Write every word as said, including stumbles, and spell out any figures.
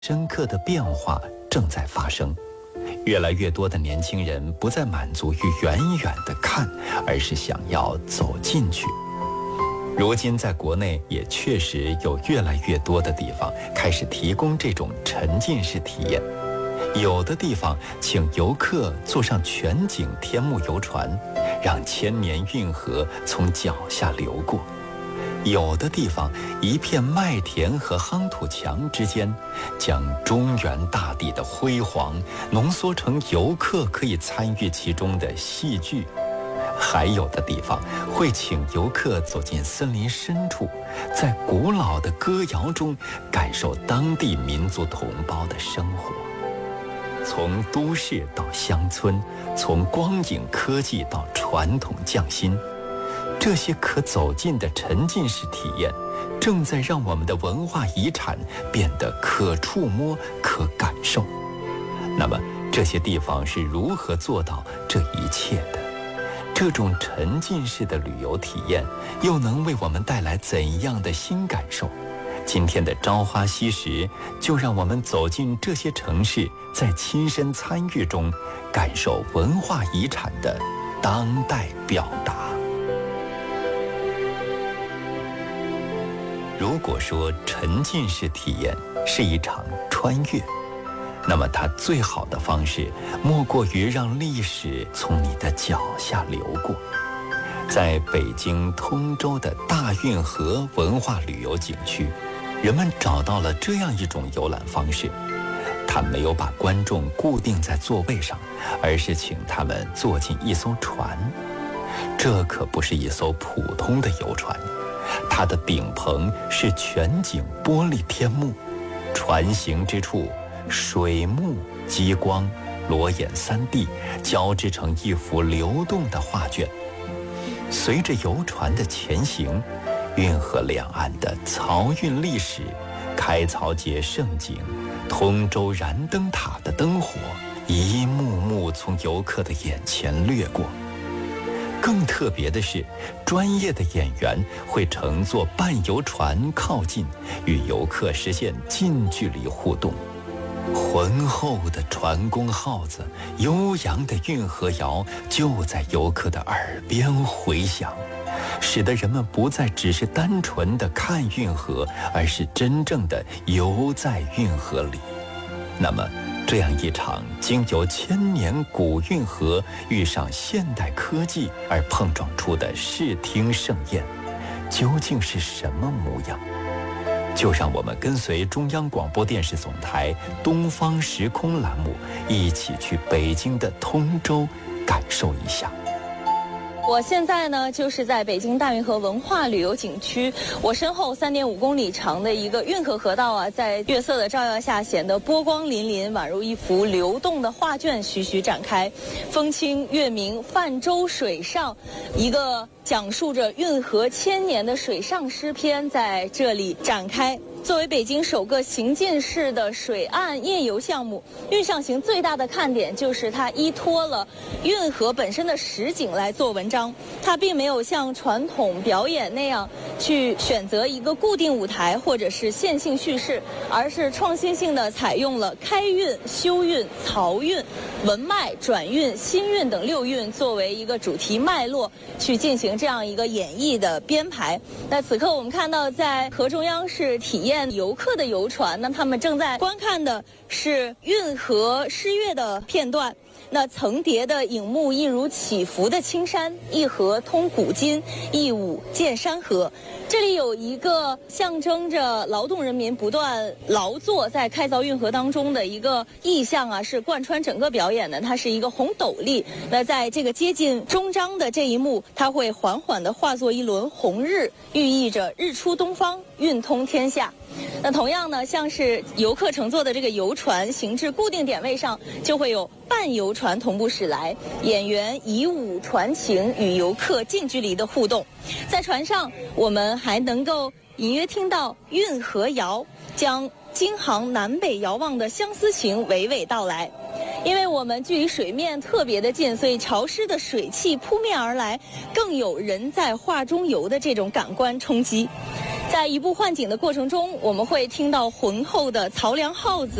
深刻的变化正在发生。越来越多的年轻人不再满足于远远的看，而是想要走进去。如今在国内也确实有越来越多的地方开始提供这种沉浸式体验。有的地方请游客坐上全景天幕游船，让千年运河从脚下流过。有的地方一片麦田和夯土墙之间，将中原大地的辉煌浓缩成游客可以参与其中的戏剧。还有的地方会请游客走进森林深处，在古老的歌谣中感受当地民族同胞的生活。从都市到乡村，从光影科技到传统匠心，这些可走进的沉浸式体验，正在让我们的文化遗产变得可触摸、可感受。那么，这些地方是如何做到这一切的？这种沉浸式的旅游体验，又能为我们带来怎样的新感受？今天的朝花夕拾，就让我们走进这些城市，在亲身参与中，感受文化遗产的当代表达。如果说沉浸式体验是一场穿越，那么它最好的方式莫过于让历史从你的脚下流过。在北京通州的大运河文化旅游景区，人们找到了这样一种游览方式。他没有把观众固定在座位上，而是请他们坐进一艘船。这可不是一艘普通的游船，它的顶棚是全景玻璃天幕，船行之处，水幕、激光、裸眼 三 D 交织成一幅流动的画卷。随着游船的前行，运河两岸的漕运历史、开漕节盛景、通州燃灯塔的灯火，一幕幕从游客的眼前掠过。更特别的是，专业的演员会乘坐半游船靠近，与游客实现近距离互动。浑厚的船工号子，悠扬的运河谣就在游客的耳边回响，使得人们不再只是单纯的看运河，而是真正的游在运河里。那么，这样一场经由千年古运河遇上现代科技而碰撞出的视听盛宴，究竟是什么模样？就让我们跟随中央广播电视总台东方时空栏目，一起去北京的通州感受一下。 我现在呢，就是在北京大运河文化旅游景区。我身后三点五公里长的一个运河河道啊，在月色的照耀下显得波光粼粼，宛如一幅流动的画卷徐徐展开。风清月明，泛舟水上，一个讲述着运河千年的水上诗篇在这里展开。作为北京首个行进式的水岸夜游项目，运上行最大的看点就是它依托了运河本身的实景来做文章。它并没有像传统表演那样去选择一个固定舞台或者是线性叙事，而是创新性的采用了开运、休运、漕运、文脉、转运、新运等六运作为一个主题脉络，去进行这样一个演绎的编排。那此刻我们看到，在河中央是体验游客的游船，那他们正在观看的是运河诗乐的片段。那层叠的影幕一如起伏的青山，一河通古今，一舞见山河。这里有一个象征着劳动人民不断劳作在开凿运河当中的一个意象啊，是贯穿整个表演的。它是一个红斗笠，那在这个接近终章的这一幕，它会缓缓地化作一轮红日，寓意着日出东方，运通天下。那同样呢，像是游客乘坐的这个游船行至固定点位上，就会有半游船同步驶来，演员以舞传情，与游客近距离的互动。在船上，我们还能够隐约听到运河谣，将京杭南北遥望的相思情娓娓道来。 因为我们距离水面特别的近，所以潮湿的水汽扑面而来，更有人在画中游的这种感官冲击。在移步换景的过程中，我们会听到浑厚的漕粮号子